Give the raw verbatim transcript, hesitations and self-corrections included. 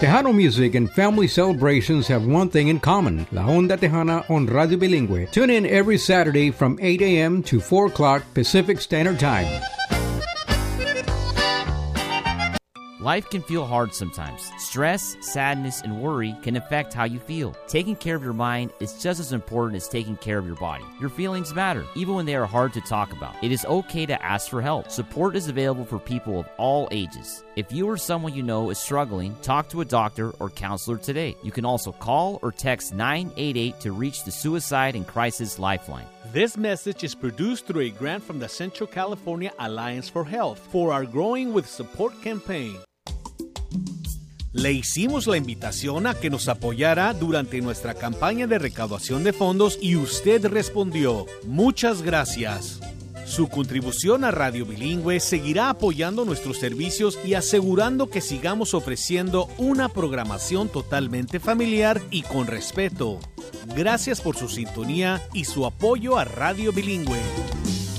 Tejano music and family celebrations have one thing in common. La Onda Tejana on Radio Bilingüe. Tune in every Saturday from eight a.m. to four o'clock Pacific Standard Time. Life can feel hard sometimes. Stress, sadness, and worry can affect how you feel. Taking care of your mind is just as important as taking care of your body. Your feelings matter, even when they are hard to talk about. It is okay to ask for help. Support is available for people of all ages. If you or someone you know is struggling, talk to a doctor or counselor today. You can also call or text nine eight eight to reach the Suicide and Crisis Lifeline. This message is produced through a grant from the Central California Alliance for Health for our Growing with Support campaign. Le hicimos la invitación a que nos apoyara durante nuestra campaña de recaudación de fondos y usted respondió. Muchas gracias. Su contribución a Radio Bilingüe seguirá apoyando nuestros servicios y asegurando que sigamos ofreciendo una programación totalmente familiar y con respeto. Gracias por su sintonía y su apoyo a Radio Bilingüe.